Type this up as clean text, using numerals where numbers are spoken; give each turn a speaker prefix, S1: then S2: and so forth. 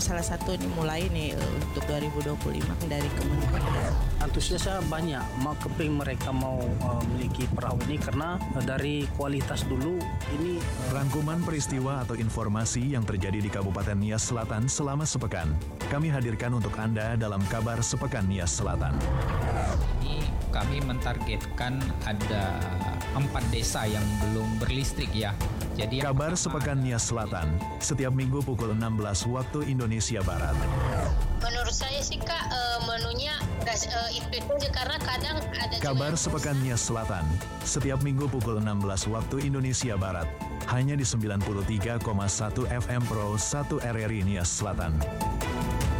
S1: salah satu nih mulai nih untuk 2025 dari Kementerian.
S2: Antusiasnya banyak, keping mereka mau memiliki perahu ini karena dari kualitas dulu ini.
S3: Rangkuman peristiwa atau informasi yang terjadi di Kabupaten Nias Selatan selama sepekan kami hadirkan untuk Anda dalam Kabar Sepekan Nias Selatan.
S4: Ini kami mentargetkan ada 4 desa yang belum berlistrik ya. Jadi
S3: Kabar Sepekan Nias Selatan, setiap minggu pukul 16 waktu Indonesia Barat.
S5: Menurut saya sih Kak, menunya itu aja karena kadang ada.
S3: Kabar Sepekan Nias Selatan, setiap minggu pukul 16 waktu Indonesia Barat. Hanya di 93,1 FM Pro 1 RRI Nias Selatan.